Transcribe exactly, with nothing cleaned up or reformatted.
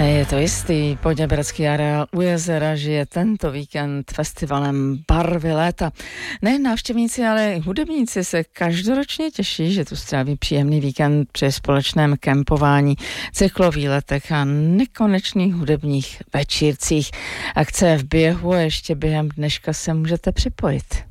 Je to jistý, Poděbradský areál u jezera žije tento víkend festivalem Barvy léta. Nejen návštěvníci, ale i hudebníci se každoročně těší, že tu stráví příjemný víkend při společném kempování, cyklovýletech a nekonečných hudebních večírcích. Akce v běhu a ještě během dneška se můžete připojit.